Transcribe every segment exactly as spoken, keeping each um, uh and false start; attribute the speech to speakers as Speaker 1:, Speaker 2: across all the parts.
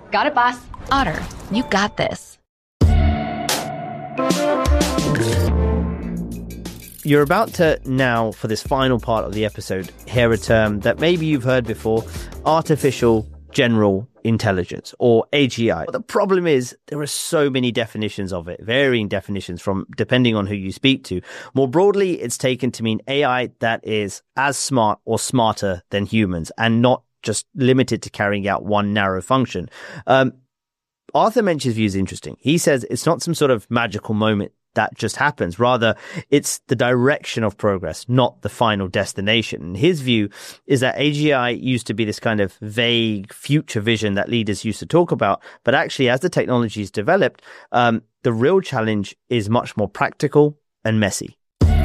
Speaker 1: Got it, boss.
Speaker 2: Otter, you got this.
Speaker 3: You're about to now, for this final part of the episode, hear a term that maybe you've heard before: artificial general intelligence, or A G I. But the problem is there are so many definitions of it, varying definitions from depending on who you speak to. More broadly, it's taken to mean A I that is as smart or smarter than humans, and not just limited to carrying out one narrow function. Um, Arthur Mensch's view is interesting. He says it's not some sort of magical moment that just happens. Rather, it's the direction of progress, not the final destination. And his view is that A G I used to be this kind of vague future vision that leaders used to talk about. But actually, as the technology's developed, um, the real challenge is much more practical and messy.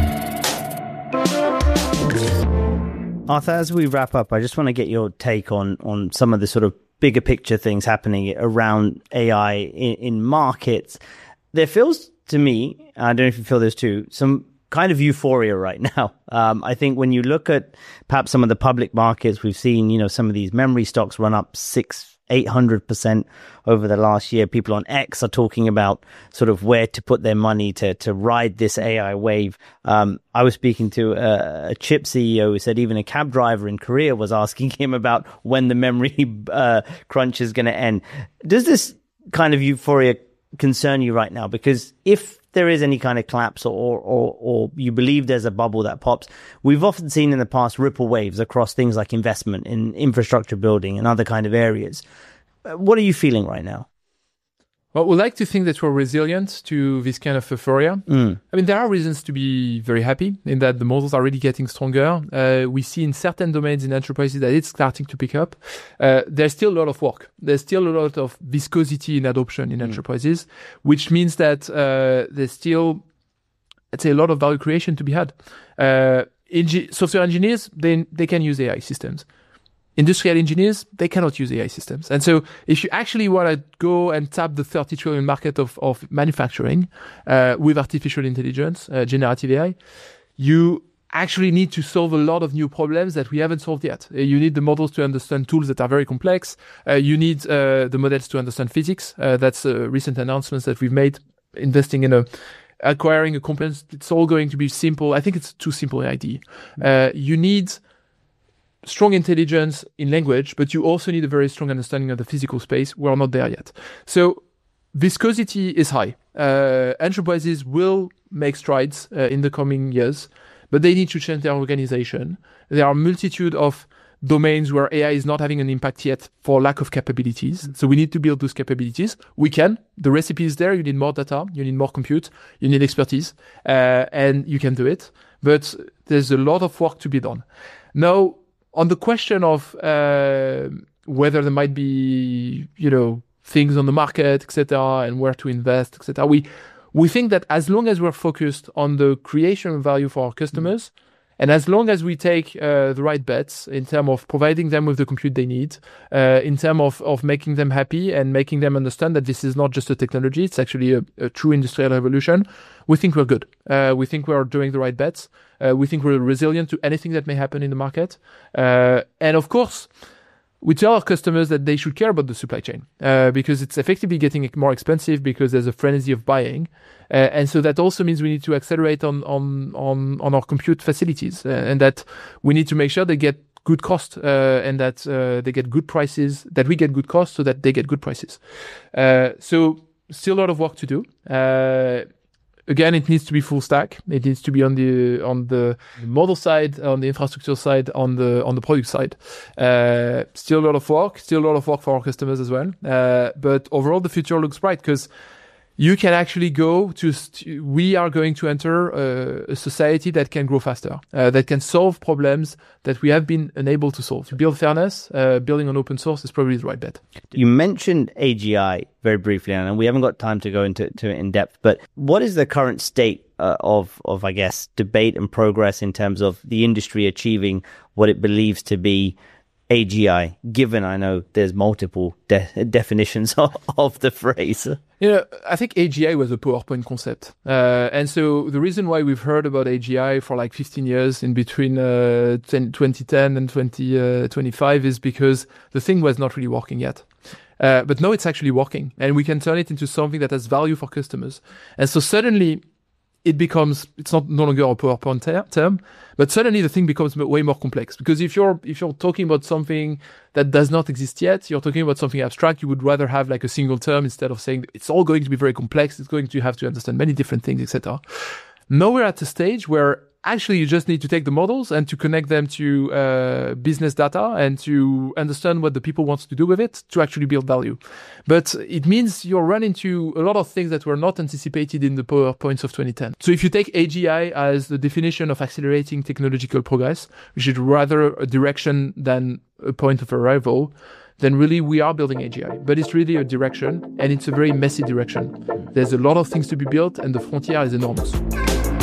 Speaker 3: Arthur, as we wrap up, I just want to get your take on, on some of the sort of bigger picture things happening around A I in, in markets. There feels to me, I don't know if you feel this too, some kind of euphoria right now. Um, I think when you look at perhaps some of the public markets, we've seen, you know, some of these memory stocks run up six, eight hundred percent over the last year. People on X are talking about sort of where to put their money to to ride this A I wave. Um, I was speaking to a, a chip C E O who said even a cab driver in Korea was asking him about when the memory uh, crunch is going to end. Does this kind of euphoria concern you right now? Because if there is any kind of collapse or, or or you believe there's a bubble that pops, we've often seen in the past ripple waves across things like investment in infrastructure building and other kind of areas. What are you feeling right now?
Speaker 4: Well, we like to think that we're resilient to this kind of euphoria. Mm. I mean, there are reasons to be very happy in that the models are really getting stronger. Uh, we see in certain domains in enterprises that it's starting to pick up. Uh, there's still a lot of work. There's still a lot of viscosity in adoption in mm. enterprises, which means that uh, there's still, I'd say, a lot of value creation to be had. Uh, eng- software engineers, they, they can use A I systems. Industrial engineers, they cannot use A I systems. And so if you actually want to go and tap the thirty trillion market of, of manufacturing uh, with artificial intelligence, uh, generative A I, you actually need to solve a lot of new problems that we haven't solved yet. Uh, you need the models to understand tools that are very complex. Uh, you need uh, the models to understand physics. Uh, that's uh, recent announcements that we've made, investing in a acquiring a company. It's all going to be simple. I think it's too simple an idea. Uh, you need strong intelligence in language, but you also need a very strong understanding of the physical space. We're not there yet. So viscosity is high. Uh, enterprises will make strides uh, in the coming years, but they need to change their organization. There are a multitude of domains where A I is not having an impact yet for lack of capabilities. So we need to build those capabilities. We can. The recipe is there. You need more data. You need more compute. You need expertise. Uh, and you can do it. But there's a lot of work to be done. Now, on the question of uh, whether there might be, you know, things on the market, et cetera, and where to invest, et cetera, we we think that as long as we're focused on the creation of value for our customers, mm-hmm. and as long as we take uh, the right bets in terms of providing them with the compute they need, uh, in terms of, of making them happy and making them understand that this is not just a technology, it's actually a, a true industrial revolution, we think we're good. Uh, we think we're doing the right bets. Uh, we think we're resilient to anything that may happen in the market. Uh, and of course, we tell our customers that they should care about the supply chain uh, because it's effectively getting more expensive because there's a frenzy of buying. Uh, and so that also means we need to accelerate on on on, on our compute facilities uh, and that we need to make sure they get good cost uh, and that uh, they get good prices, that we get good cost so that they get good prices. Uh, so still a lot of work to do. Uh, Again, it needs to be full stack. It needs to be on the on the model side, on the infrastructure side, on the on the product side. Uh, still a lot of work. Still a lot of work for our customers as well. Uh, but overall, the future looks bright because you can actually go to. St- we are going to enter uh, a society that can grow faster, uh, that can solve problems that we have been unable to solve. To build fairness, uh, building on open source is probably the right bet.
Speaker 3: You mentioned A G I very briefly, and we haven't got time to go into to it in depth. But what is the current state uh, of of I guess debate and progress in terms of the industry achieving what it believes to be A G I, given I know there's multiple de- definitions of, of the phrase?
Speaker 4: You know, I think A G I was a PowerPoint concept. Uh, and so the reason why we've heard about A G I for like fifteen years in between uh, twenty ten and twenty twenty-five is because the thing was not really working yet. Uh, but now it's actually working, and we can turn it into something that has value for customers. And so suddenly it becomes, it's not no longer a PowerPoint ter- term, but suddenly the thing becomes way more complex. Because if you're, if you're talking about something that does not exist yet, you're talking about something abstract, you would rather have like a single term instead of saying it's all going to be very complex. It's going to have to understand many different things, et cetera. Now we're at a stage where actually you just need to take the models and to connect them to uh, business data and to understand what the people want to do with it to actually build value. But it means you'll run into a lot of things that were not anticipated in the PowerPoints of twenty ten. So if you take A G I as the definition of accelerating technological progress, which is rather a direction than a point of arrival, then really we are building A G I. But it's really a direction, and it's a very messy direction. There's a lot of things to be built, and the frontier is enormous.